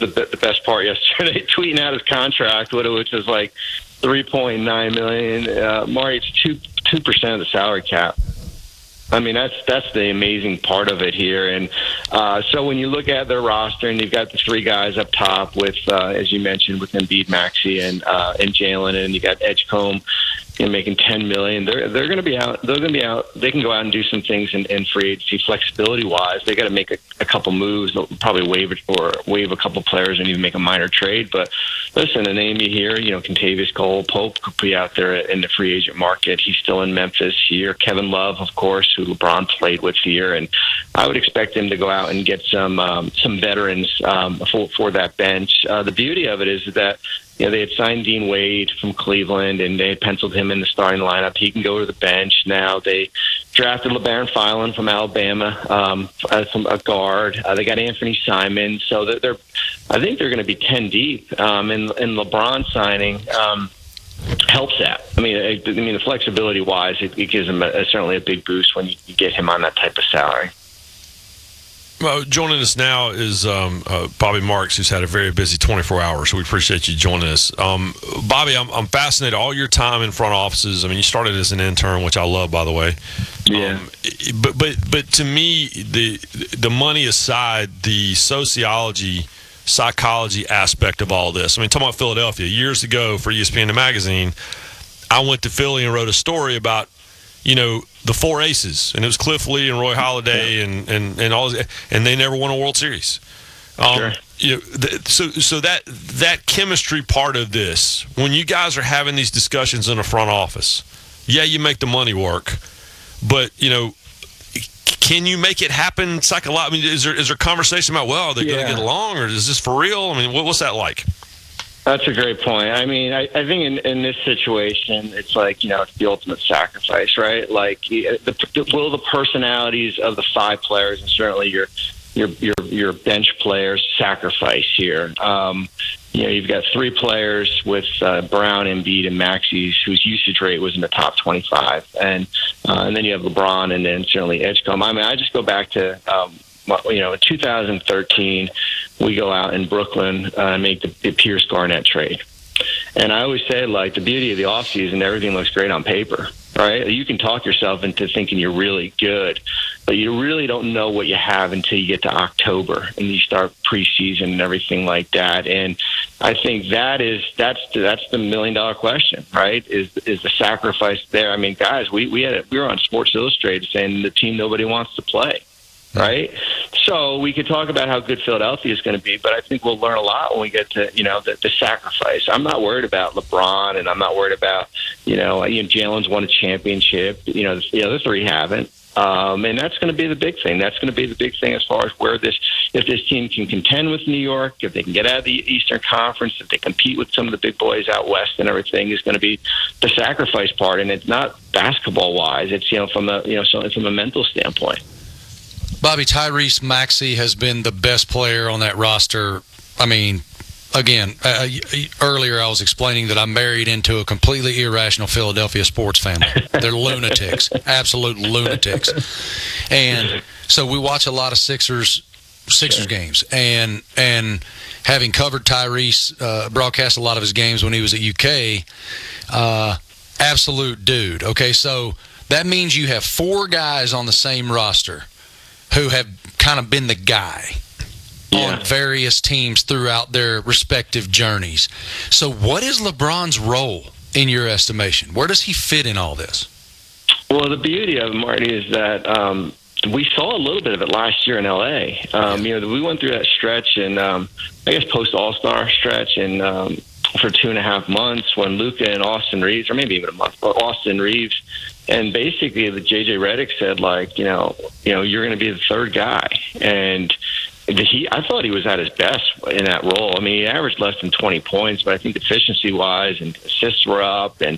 the best part yesterday, tweeting out his contract, which was like $3.9 million. Marty, it's 2% of the salary cap. I mean, that's the amazing part of it here. And so when you look at their roster, and you've got the three guys up top with, as you mentioned, with Embiid, Maxey, and Jalen, and you got Edgecombe, making $10 million. They're going to be out. They're going to be out. They can go out and do some things in free agency, flexibility wise. They got to make a couple moves. They'll probably waive a couple players and even make a minor trade. But listen, the name you hear, Kentavious Cole, Pope could be out there in the free agent market. He's still in Memphis here. Kevin Love, of course, who LeBron played with here, and I would expect him to go out and get some veterans for that bench. The beauty of it is that they had signed Dean Wade from Cleveland, and they penciled him in the starting lineup. He can go to the bench now. They drafted LeBaron Filan from Alabama as a guard. They got Anthony Simon, so I think they're going to be 10 deep. And LeBron signing helps that. I mean, the flexibility wise, it gives him certainly a big boost when you get him on that type of salary. Well, joining us now is Bobby Marks, who's had a very busy 24 hours, so we appreciate you joining us. Bobby, I'm fascinated. All your time in front offices, I mean, you started as an intern, which I love, by the way. Yeah. But to me, the money aside, the psychology aspect of all this. I mean, talking about Philadelphia, years ago for ESPN the magazine, I went to Philly and wrote a story about, the four aces, and it was Cliff Lee and Roy Halladay and all, and they never won a World Series. Sure. So that chemistry part of this, when you guys are having these discussions in the front office, you make the money work, but can you make it happen psychologically? I mean, is there conversation about, are they going to get along, or is this for real? I mean, what's that like? That's a great point. I mean, I think in this situation, it's like, it's the ultimate sacrifice, right? Like, will the personalities of the five players, and certainly your bench players, sacrifice here? You've got three players with Brown, Embiid, and Maxey, whose usage rate was in the top 25. And then you have LeBron, and then certainly Edgecombe. I mean, I just go back to in 2013, we go out in Brooklyn and make the Pierce Garnett trade. And I always say, like, the beauty of the offseason, everything looks great on paper, right? You can talk yourself into thinking you're really good, but you really don't know what you have until you get to October and you start preseason and everything like that. And I think that's the $1 million question, right? Is the sacrifice there? I mean, guys, we were on Sports Illustrated saying the team nobody wants to play. Right? So we could talk about how good Philadelphia is going to be, but I think we'll learn a lot when we get to, the sacrifice. I'm not worried about LeBron, and I'm not worried about, Jalen's won a championship. The other three haven't. And that's going to be the big thing. That's going to be the big thing as far as if this team can contend with New York, if they can get out of the Eastern Conference, if they compete with some of the big boys out west and everything, is going to be the sacrifice part. And it's not basketball wise. It's, from a mental standpoint. Bobby, Tyrese Maxey has been the best player on that roster. I mean, again, earlier I was explaining that I'm married into a completely irrational Philadelphia sports family. They're lunatics, absolute lunatics. And so we watch a lot of Sixers games. And having covered Tyrese, broadcast a lot of his games when he was at UK, absolute dude. Okay, so that means you have four guys on the same roster who have kind of been the guy on various teams throughout their respective journeys. So what is LeBron's role in your estimation? Where does he fit in all this? Well, the beauty of it, Marty, is that we saw a little bit of it last year in L.A. We went through that stretch, and I guess post-All-Star stretch, and for 2.5 months when Luka and Austin Reeves, or maybe even a month, but Austin Reeves, and basically the J.J. Redick said, like, you're going to be the third guy. And I thought he was at his best in that role. I mean, he averaged less than 20 points, but I think efficiency-wise and assists were up, and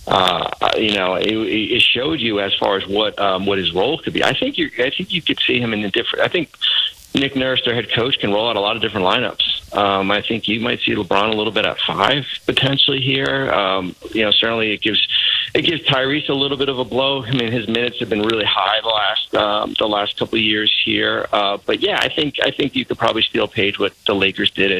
it showed you as far as what his role could be. I think you could see him in a different. I think Nick Nurse, their head coach, can roll out a lot of different lineups. I think you might see LeBron a little bit at 5 potentially here. Certainly it gives Tyrese a little bit of a blow. I mean, his minutes have been really high the last couple of years here. But yeah, I think you could probably steal a page what the Lakers did